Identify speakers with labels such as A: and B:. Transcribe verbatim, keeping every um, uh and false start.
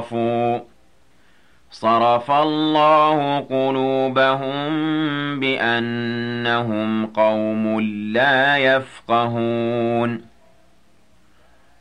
A: صَرَفُوا صَرَفَ اللَّهُ قُلُوبَهُم بِأَنَّهُمْ قَوْمٌ لَّا يَفْقَهُونَ